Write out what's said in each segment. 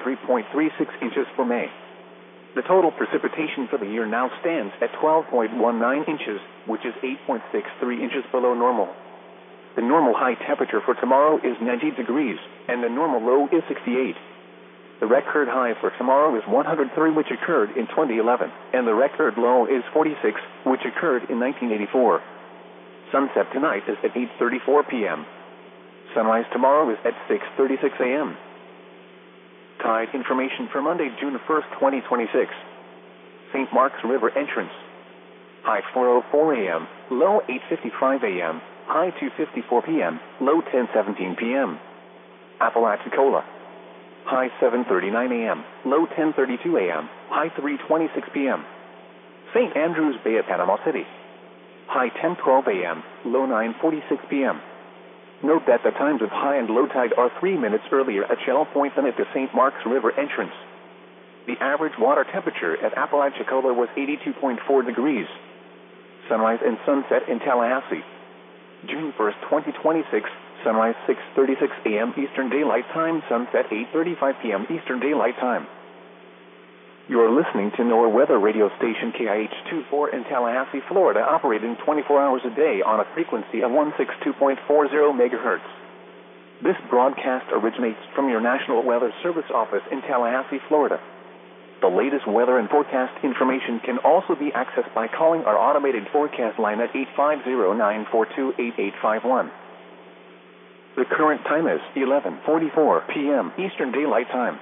23.36 inches for May. The total precipitation for the year now stands at 12.19 inches, which is 8.63 inches below normal. The normal high temperature for tomorrow is 90 degrees, and the normal low is 68. The record high for tomorrow is 103, which occurred in 2011, and the record low is 46, which occurred in 1984. Sunset tonight is at 8:34 p.m. Sunrise tomorrow is at 6:36 a.m. Tide information for Monday, June 1st, 2026. St. Mark's River entrance. High 4:04 a.m., low 8:55 a.m., high 2:54 p.m., low 10:17 p.m. Apalachicola. High 7:39 a.m., low 10:32 a.m., high 3:26 p.m. St. Andrews Bay at Panama City. High 10:12 a.m., low 9:46 p.m. Note that the times of high and low tide are 3 minutes earlier at Shell Point than at the St. Mark's River entrance. The average water temperature at Apalachicola was 82.4 degrees. Sunrise and sunset in Tallahassee. June 1st, 2026, sunrise 6:36 a.m. Eastern Daylight Time, sunset 8:35 p.m. Eastern Daylight Time. You are listening to NOAA weather radio station KIH-24 in Tallahassee, Florida, operating 24 hours a day on a frequency of 162.40 megahertz. This broadcast originates from your National Weather Service office in Tallahassee, Florida. The latest weather and forecast information can also be accessed by calling our automated forecast line at 850-942-8851. The current time is 11:44 p.m. Eastern Daylight Time.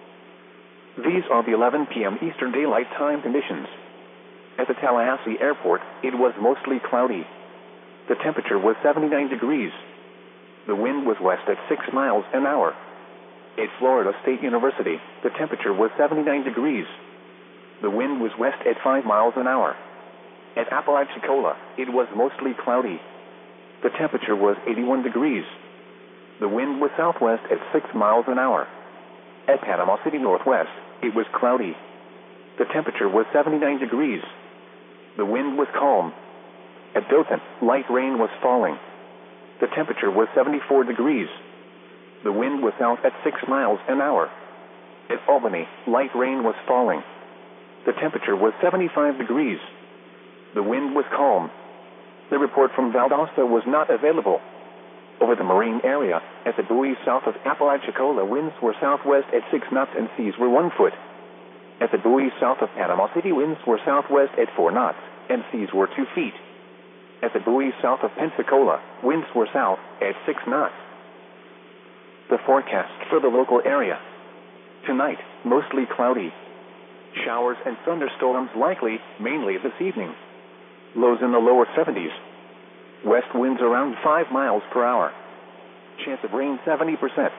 These are the 11 p.m. Eastern Daylight Time conditions. At the Tallahassee Airport, it was mostly cloudy. The temperature was 79 degrees. The wind was west at 6 miles an hour. At Florida State University, the temperature was 79 degrees. The wind was west at 5 miles an hour. At Apalachicola, it was mostly cloudy. The temperature was 81 degrees. The wind was southwest at 6 miles an hour. At Panama City Northwest, it was cloudy. The temperature was 79 degrees. The wind was calm. At Dothan, light rain was falling. The temperature was 74 degrees. The wind was south at 6 miles an hour. At Albany, light rain was falling. The temperature was 75 degrees. The wind was calm. The report from Valdosta was not available. Over the marine area, at the buoys south of Apalachicola, winds were southwest at 6 knots and seas were 1 foot. At the buoys south of Panama City, winds were southwest at 4 knots and seas were 2 feet. At the buoys south of Pensacola, winds were south at 6 knots. The forecast for the local area. Tonight, mostly cloudy. Showers and thunderstorms likely, mainly this evening. Lows in the lower 70s. West winds around 5 miles per hour. Chance of rain 70%.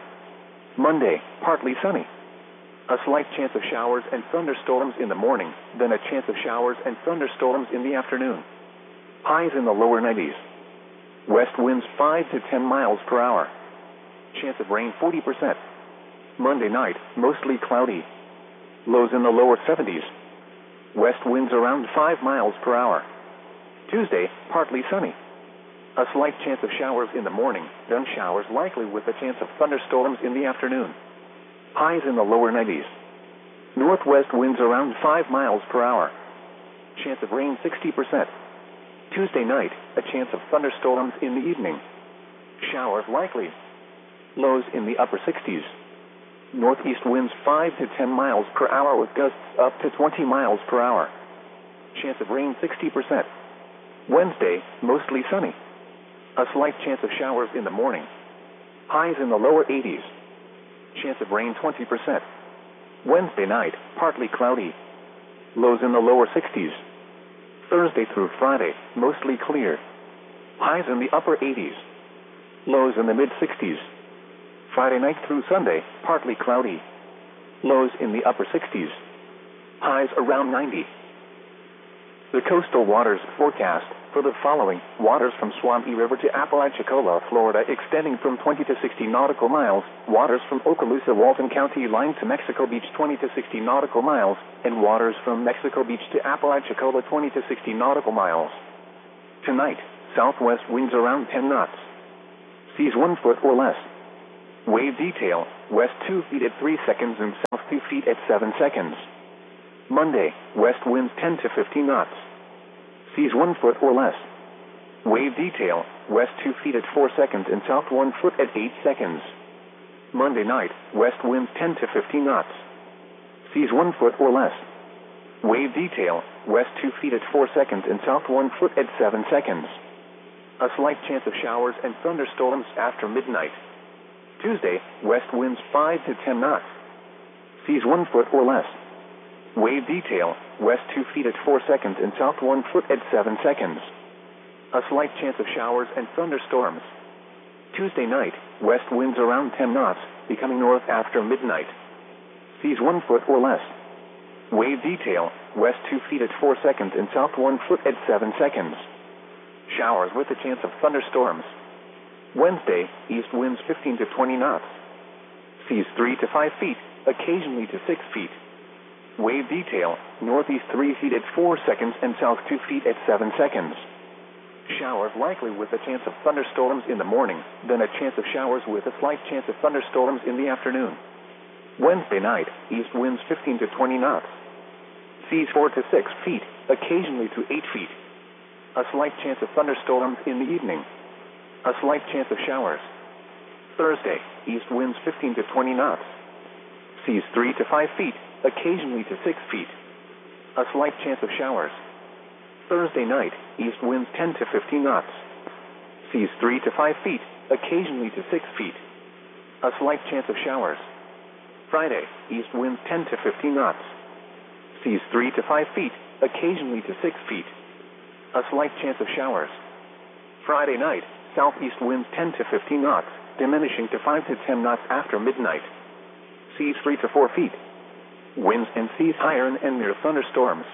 Monday, partly sunny. A slight chance of showers and thunderstorms in the morning, then a chance of showers and thunderstorms in the afternoon. Highs in the lower 90s. West winds 5 to 10 miles per hour. Chance of rain 40%. Monday night, mostly cloudy. Lows in the lower 70s. West winds around 5 miles per hour. Tuesday, partly sunny. A slight chance of showers in the morning, then showers likely with a chance of thunderstorms in the afternoon. Highs in the lower 90s. Northwest winds around 5 miles per hour. Chance of rain 60%. Tuesday night, a chance of thunderstorms in the evening. Showers likely. Lows in the upper 60s. Northeast winds 5 to 10 miles per hour with gusts up to 20 miles per hour. Chance of rain 60%. Wednesday, mostly sunny. A slight chance of showers in the morning. Highs in the lower 80s. Chance of rain 20%. Wednesday night, partly cloudy. Lows in the lower 60s. Thursday through Friday, mostly clear. Highs in the upper 80s. Lows in the mid-60s. Friday night through Sunday, partly cloudy. Lows in the upper 60s. Highs around 90. The coastal waters forecast for the following: waters from Swampy River to Apalachicola, Florida, extending from 20 to 60 nautical miles, waters from Okaloosa, Walton County line to Mexico Beach 20 to 60 nautical miles, and waters from Mexico Beach to Apalachicola 20 to 60 nautical miles. Tonight, southwest winds around 10 knots. Seas 1 foot or less. Wave detail, west 2 feet at 3 seconds and south 2 feet at 7 seconds. Monday, west winds 10 to 15 knots. Seas 1 foot or less. Wave detail, west 2 feet at 4 seconds and south 1 foot at 8 seconds. Monday night, west winds 10 to 15 knots. Seas 1 foot or less. Wave detail, west 2 feet at 4 seconds and south 1 foot at 7 seconds. A slight chance of showers and thunderstorms after midnight. Tuesday, west winds 5 to 10 knots. Seas 1 foot or less. Wave detail, west 2 feet at 4 seconds and south 1 foot at 7 seconds. A slight chance of showers and thunderstorms. Tuesday night, west winds around 10 knots, becoming north after midnight. Seas 1 foot or less. Wave detail, west 2 feet at 4 seconds and south 1 foot at 7 seconds. Showers with a chance of thunderstorms. Wednesday, east winds 15 to 20 knots. Seas 3 to 5 feet, occasionally to 6 feet. Wave detail, northeast 3 feet at 4 seconds and south 2 feet at 7 seconds. Showers likely with a chance of thunderstorms in the morning, then a chance of showers with a slight chance of thunderstorms in the afternoon. Wednesday night, east winds 15 to 20 knots. Seas 4 to 6 feet, occasionally to 8 feet. A slight chance of thunderstorms in the evening. A slight chance of showers. Thursday, east winds 15 to 20 knots. Seas 3 to 5 feet, occasionally to 6 feet. A slight chance of showers. Thursday night, east winds 10 to 15 knots. Seas 3 to 5 feet, occasionally to 6 feet. A slight chance of showers. Friday, east winds 10 to 15 knots. Seas 3 to 5 feet, occasionally to 6 feet. A slight chance of showers. Friday night, southeast winds 10 to 15 knots, diminishing to 5 to 10 knots after midnight. Seas 3 to 4 feet. Winds and seas higher and near thunderstorms.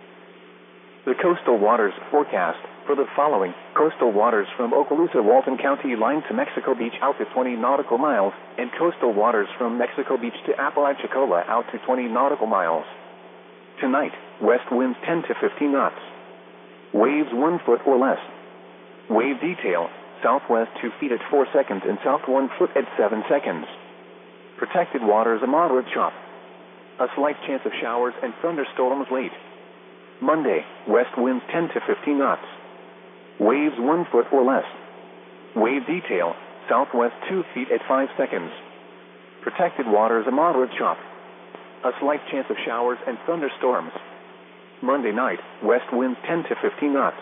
The coastal waters forecast for the following: coastal waters from Okaloosa, Walton County line to Mexico Beach out to 20 nautical miles, and coastal waters from Mexico Beach to Apalachicola out to 20 nautical miles. Tonight, west winds 10 to 15 knots. Waves 1 foot or less. Wave detail, southwest 2 feet at 4 seconds and south 1 foot at 7 seconds. Protected waters a moderate chop. A slight chance of showers and thunderstorms late. Monday, west winds 10 to 15 knots. Waves 1 foot or less. Wave detail, southwest 2 feet at 5 seconds. Protected waters a moderate chop. A slight chance of showers and thunderstorms. Monday night, west winds 10 to 15 knots.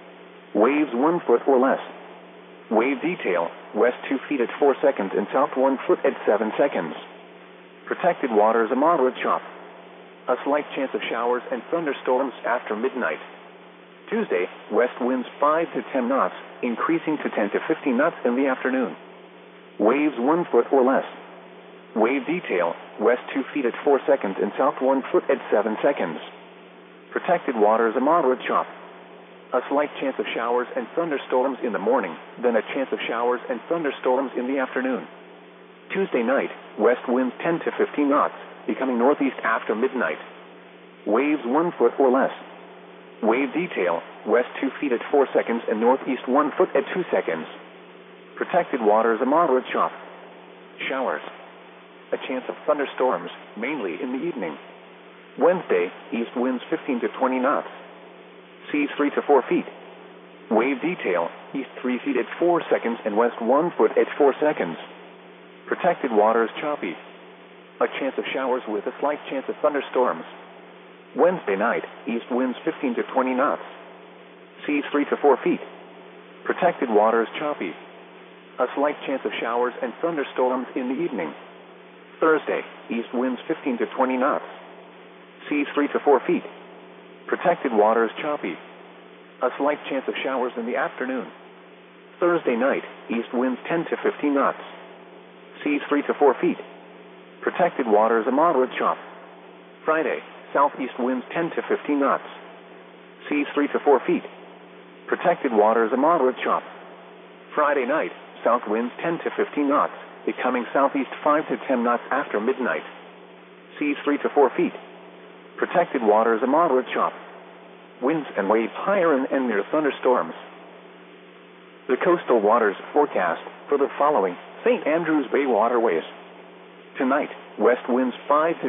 Waves 1 foot or less. Wave detail, west 2 feet at 4 seconds and south 1 foot at 7 seconds. Protected waters a moderate chop. A slight chance of showers and thunderstorms after midnight. Tuesday, west winds 5 to 10 knots, increasing to 10 to 15 knots in the afternoon. Waves 1 foot or less. Wave detail, west 2 feet at 4 seconds and south 1 foot at 7 seconds. Protected waters a moderate chop. A slight chance of showers and thunderstorms in the morning, then a chance of showers and thunderstorms in the afternoon. Tuesday night, west winds 10 to 15 knots, becoming northeast after midnight. Waves 1 foot or less. Wave detail, west 2 feet at 4 seconds and northeast 1 foot at 2 seconds. Protected waters a moderate chop. Showers. A chance of thunderstorms, mainly in the evening. Wednesday, east winds 15 to 20 knots. Seas 3 to 4 feet. Wave detail, east 3 feet at 4 seconds and west 1 foot at 4 seconds. Protected waters choppy. A chance of showers with a slight chance of thunderstorms. Wednesday night, east winds 15 to 20 knots. Seas 3 to 4 feet. Protected waters choppy. A slight chance of showers and thunderstorms in the evening. Thursday, east winds 15 to 20 knots. Seas 3 to 4 feet. Protected waters choppy. A slight chance of showers in the afternoon. Thursday night, east winds 10 to 15 knots. Seas 3 to 4 feet. Protected waters a moderate chop. Friday, southeast winds 10 to 15 knots. Seas 3 to 4 feet. Protected waters a moderate chop. Friday night, south winds 10 to 15 knots, becoming southeast 5 to 10 knots after midnight. Seas 3 to 4 feet. Protected waters a moderate chop. Winds and waves higher and near thunderstorms. The coastal waters forecast for the following: St. Andrews Bay waterways. Tonight, west winds 5 to